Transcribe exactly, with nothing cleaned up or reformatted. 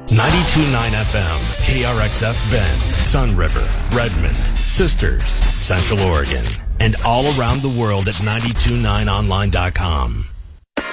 ninety-two point nine F M, K R X F Bend, Sun River, Redmond, Sisters, Central Oregon, and all around the world at ninety two nine online dot com.